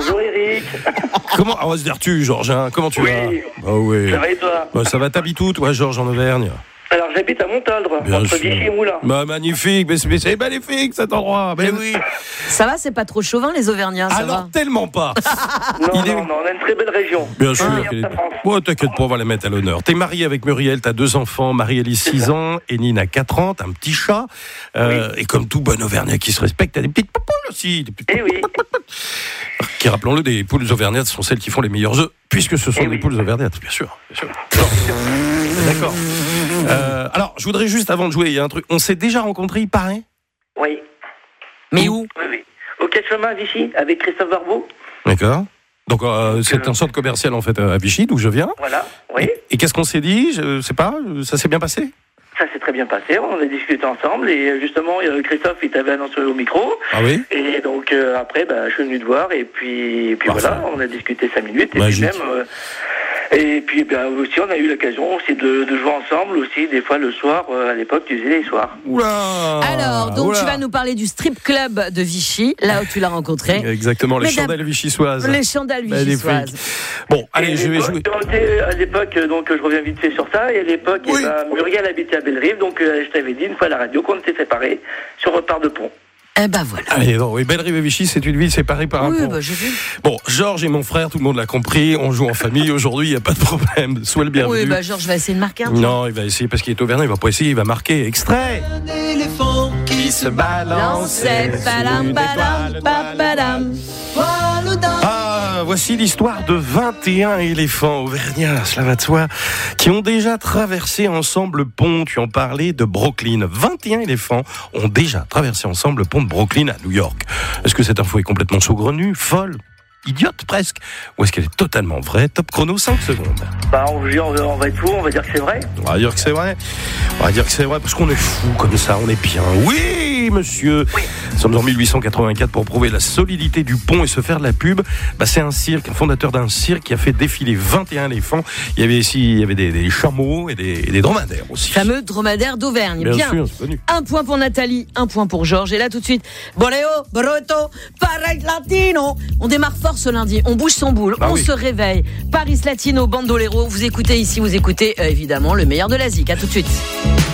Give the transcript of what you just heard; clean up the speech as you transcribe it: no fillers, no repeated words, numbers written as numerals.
Bonjour Eric. Comment, on va se dire tu, Georges, hein, comment tu vas? Oui. Ça va et toi? Ça va, t'habites où, toi, Georges, en Auvergne? Alors j'habite à Montaldre, entre Vichy et Moulins. Magnifique, mais c'est magnifique cet endroit. Mais oui. Ça va, c'est pas trop chauvin les Auvergnats, ça va? Tellement pas. Non, on a une très belle région. Bien sûr. T'inquiète pas, on va la mettre à l'honneur. T'es marié avec Muriel, t'as 2 enfants, Marie-Élise 6 ans, et Nina 4 ans, t'as un petit chat. Et comme tout bon Auvergnat qui se respecte, t'as des petites poules aussi. Qui, rappelons-le, des poules auvergnates sont celles qui font les meilleurs œufs, puisque ce sont des poules auvergnates, bien sûr. D'accord. Alors, je voudrais juste, avant de jouer, il y a un truc. On s'est déjà rencontrés, il paraît? Oui. Mais où? Oui. Au Quai Chemin à Vichy, avec Christophe Barbeau. D'accord. Donc, c'est un centre commercial, en fait, à Vichy, d'où je viens. Voilà, oui. Et qu'est-ce qu'on s'est dit? Je sais pas, ça s'est bien passé? Ça s'est très bien passé, on a discuté ensemble et justement Christophe il t'avait annoncé au micro. Ah oui. Et donc après je suis venu te voir et puis voilà, on a discuté 5 minutes et puis aussi on a eu l'occasion aussi de jouer ensemble aussi des fois le soir, à l'époque tu faisais les soirs. Alors donc tu vas nous parler du strip club de Vichy, là où tu l'as rencontré. Exactement, les chandelles vichysoises. Les chandelles vichysoises. Bon, allez, je vais jouer. À l'époque, donc je reviens vite fait sur ça, et à l'époque, Muriel habitait à Bellerive, donc je t'avais dit une fois à la radio qu'on était séparés sur Repart de Pont. Eh ben voilà. Allez, Bellerive et Vichy, c'est une ville séparée par un pont. J'ai vu. Bon, Georges et mon frère, tout le monde l'a compris, on joue en famille aujourd'hui, il n'y a pas de problème. Sois le bienvenu. Oui, Georges va essayer de marquer un peu. Non, il va essayer parce qu'il est auvergnat, il va pas essayer, il va marquer. Extrait. Un éléphant qui se balançait voici l'histoire de 21 éléphants auvergnats, cela va de soi, qui ont déjà traversé ensemble le pont. Tu en parlais de Brooklyn. 21 éléphants ont déjà traversé ensemble le pont de Brooklyn à New York. Est-ce que cette info est complètement saugrenue, folle, idiote presque, ou est-ce qu'elle est totalement vraie? Top chrono, 5 secondes. On va être fou, on va dire que c'est vrai. On va dire que c'est vrai. On va dire que c'est vrai parce qu'on est fou comme ça, on est bien. Oui, monsieur. Oui. Nous sommes en 1884 pour prouver la solidité du pont et se faire de la pub. C'est un cirque, un fondateur d'un cirque qui a fait défiler 21 éléphants. Il y avait des chameaux et des dromadaires aussi. Fameux dromadaire d'Auvergne. Bien sûr, c'est connu. 1 point pour Nathalie, 1 point pour Georges. Et là tout de suite, Boleo, Broto, Paris Latino. On démarre fort ce lundi, on bouge son boule, se réveille. Paris Latino, Bandolero, vous écoutez ici, évidemment le meilleur de la zik. À tout de suite.